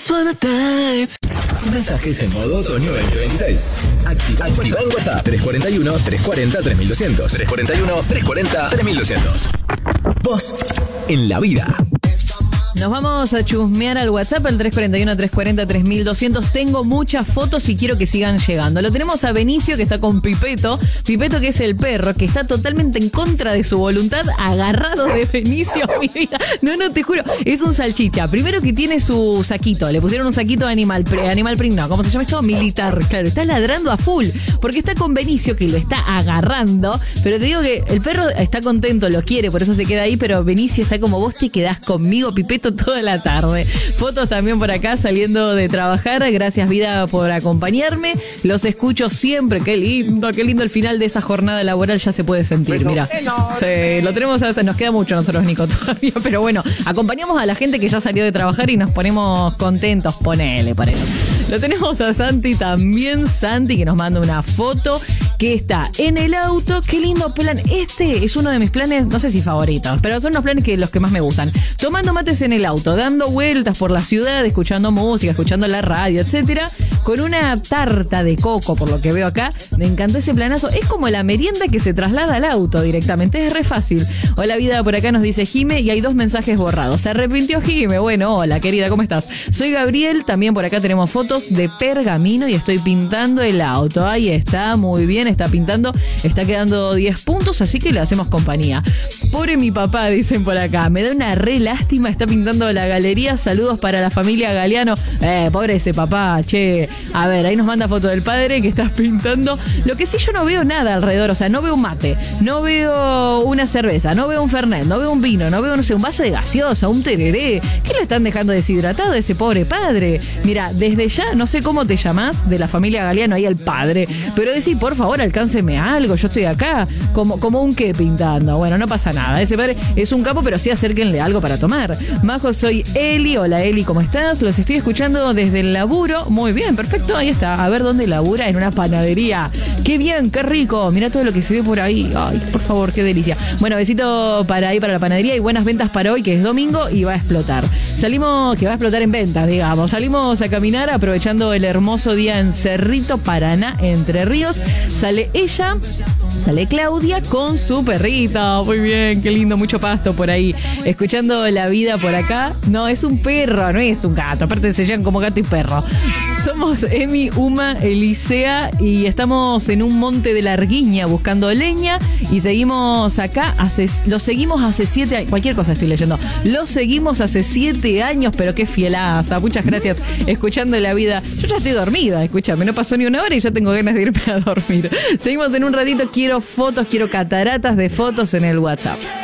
Mensajes en modo otoño 2026. Activa en WhatsApp 341-340-3200. 341-340-3200. Vos en la vida. Nos vamos a chusmear al WhatsApp, el 341-340-3200. Tengo muchas fotos y quiero que sigan llegando. Lo tenemos a Benicio, que está con Pipeto. Pipeto, que es el perro, que está totalmente en contra de su voluntad, agarrado de Benicio, mi vida. No, te juro, es un salchicha. Primero que tiene su saquito. Le pusieron un saquito de animal print, no, ¿cómo se llama esto? Militar. Claro, está ladrando a full, porque está con Benicio, que lo está agarrando. Pero te digo que el perro está contento, lo quiere, por eso se queda ahí. Pero Benicio está como, vos te quedás conmigo, Pipeto, toda la tarde. Fotos también por acá saliendo de trabajar. Gracias, vida, por acompañarme. Los escucho siempre. Qué lindo el final de esa jornada laboral. Ya se puede sentir, mira. Sí, lo tenemos, nos queda mucho nosotros, Nico, todavía. Pero bueno, acompañamos a la gente que ya salió de trabajar y nos ponemos contentos. Ponele. Lo tenemos a Santi también. Santi, que nos manda una foto que está en el auto. Qué lindo plan. Este es uno de mis planes, no sé si favoritos, pero son los planes los que más me gustan. Tomando mates en el auto, dando vueltas por la ciudad, escuchando música, escuchando la radio, etcétera, con una tarta de coco, por lo que veo acá. Me encantó ese planazo. Es como la merienda que se traslada al auto directamente. Es re fácil. Hola, vida, por acá nos dice Jime, y hay 2 mensajes borrados. Se arrepintió Jime. Bueno, hola, querida, ¿cómo estás? Soy Gabriel. También por acá tenemos fotos de pergamino y estoy pintando el auto. Ahí está, muy bien, está pintando. Está quedando 10 puntos, así que le hacemos compañía. Pobre mi papá, dicen por acá. Me da una re lástima, está pintando la galería. Saludos para la familia Galeano. Pobre ese papá, che. A ver, ahí nos manda foto del padre que estás pintando. Lo que sí, yo no veo nada alrededor. O sea, no veo un mate, no veo una cerveza, no veo un fernet, no veo un vino, no veo, no sé, un vaso de gaseosa, un tereré. ¿Qué lo están dejando deshidratado ese pobre padre? Mira, desde ya, no sé cómo te llamás, de la familia Galeano, ahí el padre, pero decí, por favor, alcánceme algo, yo estoy acá, como un qué pintando. Bueno, no pasa nada, ese padre es un capo, pero sí acérquenle algo para tomar. Majo, soy Eli. Hola, Eli, ¿cómo estás? Los estoy escuchando desde el laburo. Muy bien, perfecto, ahí está. A ver, ¿dónde labura? En una panadería. Qué bien, qué rico. Mira todo lo que se ve por ahí. Ay, por favor, qué delicia. Bueno, besito para ahí, para la panadería, y buenas ventas para hoy, que es domingo y va a explotar. Salimos, que va a explotar en ventas, digamos. Salimos a caminar aprovechando el hermoso día en Cerrito, Paraná, Entre Ríos. Sale ella, sale Claudia con su perrita. Muy bien, qué lindo, mucho pasto por ahí. Escuchando la vida por acá. No, es un perro, no es un gato. Aparte se llaman como gato y perro. Somos Emi, Uma, Elisea y estamos en un monte de Larguiña buscando leña y seguimos acá, lo seguimos hace 7 años, cualquier cosa estoy leyendo, lo seguimos hace 7 años, pero qué fielaza, muchas gracias, escuchando la vida. Yo ya estoy dormida, escúchame, no pasó ni una hora y ya tengo ganas de irme a dormir. Seguimos en un ratito, quiero fotos, quiero cataratas de fotos en el WhatsApp.